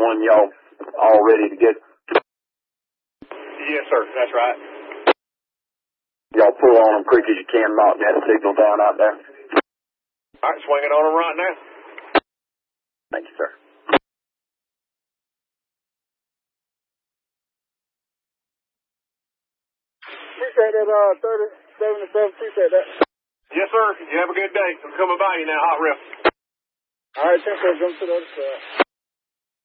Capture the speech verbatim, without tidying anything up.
one y'all all ready to get? Yes, sir. That's right. Y'all pull on them quick as you can, knock that signal down out there. All right, swinging on them right now. Thank you, sir. Appreciate that, uh, thirty-seven to seven. Appreciate that. Yes, sir. You have a good day. I'm coming by you now, hot ref. All right, ten four, jump to the other side.